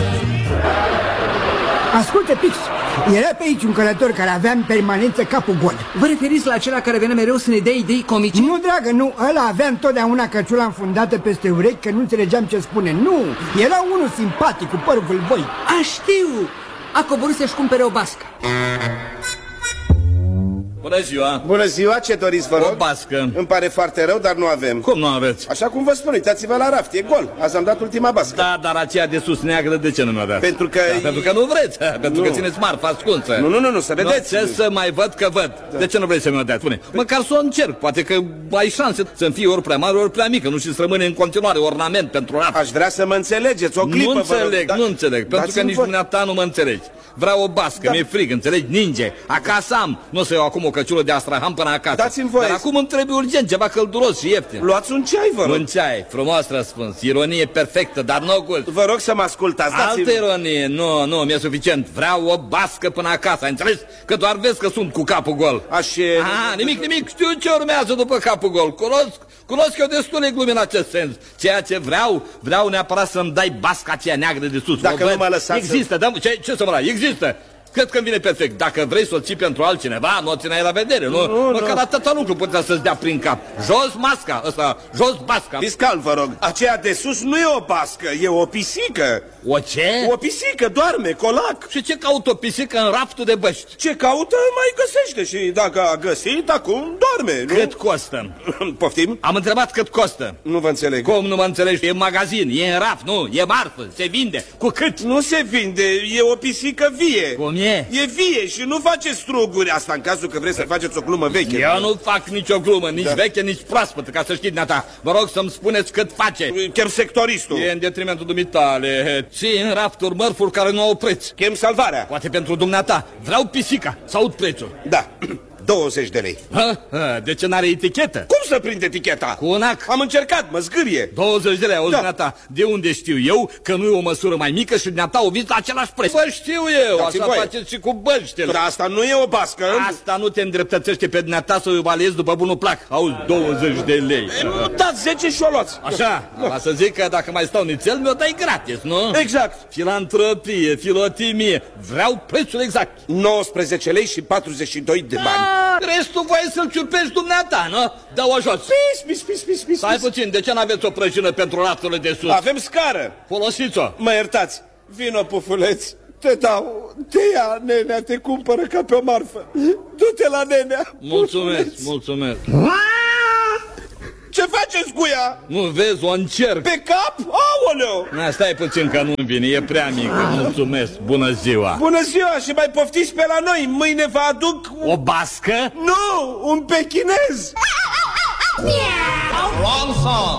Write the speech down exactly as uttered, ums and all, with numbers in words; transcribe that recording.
Ascultă, Pix, era pe aici un călător care avea în permanență capul gol. Vă referiți la acela care venea mereu să ne dea idei comice? Nu, dragă, nu, ăla avea întotdeauna căciula înfundată peste urechi, că nu înțelegeam ce spune. Nu, era unul simpatic cu părul vâlvoi. A, știu, a coborât să-și cumpere o bască. Bună ziua! Bună ziua, ce doriți, vă rog? O bască. Îmi pare foarte rău, dar nu avem. Cum nu aveți? Așa cum vă spun, uitați-vă la raft, e gol. Azi am dat ultima bască. Da, dar aceea de sus neagră, de ce nu mi-o dați? Pentru că... Da, pentru că nu vreți, pentru nu. că țineți marfa ascunsă. Nu, nu, nu, nu, să vedeți. Nu, ce să mai văd că văd. Da. De ce nu vrei să mi-o dați? Spune, măcar să o încerc, poate că ai șanse să-mi fie ori prea mare, ori prea mică, nu și să rămâne în continuare ornament pentru raft. Aș vrea să mă înțelegeți, o clipă, Nu înțeleg, vă rog, da... nu înțeleg, pentru că nici voi... dumneata nu mă înțelegi. Vreau o bască, da. Mi-e frig, înțelegi, ninge. Acasă am, nu o să iau acum o căciulă de astraham până acasă. Dați-mi voie. Dar acum îmi trebuie urgent ceva călduros și ieftin. Luați un ceai, vă rog. Un ceai, frumos răspuns, ironie perfectă, dar nu gust. Vă rog să mă ascultați, dați-mi... Altă ironie, nu, nu, mi-e suficient. Vreau o bască până acasă, ai înțeles? Că doar vezi că sunt cu capul gol. Aș... Ah, nimic, nimic, știu ce urmează după capul gol. Cunosc, cunosc eu destule glume în acest sens. Ceea ce vreau, vreau neapărat să-mi dai basca aceea neagră de sus. Dacă nu mă lăsați. Există, să... da, ce, ce să mă lai, există. Cred că îmi vine perfect. Dacă vrei să o ții pentru altcineva, nu o țineai la vedere, nu? Nu, Măcar nu. atâta lucru putea să-ți dea prin cap. Jos masca, ăsta, jos basca. Fiscal, vă rog, aceea de sus nu e o bască, e o pisică. O ce? O pisică, doarme, colac. Și ce caută o pisică în raftul de băști? Ce caută, mai găsește și dacă a găsit, acum doarme, nu? Cât costă? Poftim? Am întrebat cât costă. Nu vă înțeleg. Cum nu mă înțelegi? E în magazin, e în raft, nu? E marfă, se vinde. Cu cât? Nu se vinde, e o pisică vie. Cum e? E vie și nu face struguri. Asta în cazul că vreți să faceți o glumă veche. Eu nu fac nicio glumă, nici da. veche, nici proaspătă, ca să știți, dumneata. Vă rog să-mi spuneți cât face. Chem sectoristul. E în detrimentul dumitale. Ții în rafturi mărfuri care nu au preț. Chem salvarea. Poate pentru dumneata. Vreau pisica. Să aud prețul. Da. douăzeci de lei. Ha? Ha, de ce n-are etichetă? Cum să prinde eticheta? Cu un ac. Am încercat, mă zgârie. douăzeci de lei, auzi, da. dumneata. De unde știu eu că nu e o măsură mai mică și dumneata o viți la același preț? Bă, știu eu, așa voie. faceți și cu bălștele. Dar asta nu e o bască. Asta nu te îndreptățește pe dumneata să o evaluezi după bunul plac. Auzi, douăzeci de lei. E, nu, dați zece și o luați. Așa, da. Să zic că dacă mai stau nițel, mi-o dai gratis, nu? Exact. Filantropie, filotimie. Vreau prețul exact. nouăsprezece lei și patruzeci și doi de bani. Da, restul voie să-l ciupești dumneata, nu? Dau-o jos. Pis, pis, pis, pis, pis. Stai puțin, de ce n-aveți o prăjină pentru rafturile de sus? Avem scară. Folosiți-o. Mă iertați. Vino, pufuleț. Te dau, te ia, nenea, te cumpără ca pe o marfă. Du-te la nenea. Mulțumesc, pufuleț. mulțumesc. Ce faceți cu ea? Nu vezi, o încerc. Pe cap? Aoleu! Na, stai puțin că nu-mi vine, e prea mică. Mulțumesc, bună ziua. Bună ziua și mai poftiți pe la noi. Mâine vă aduc... O bască? Nu, un pechinez. Wrong song.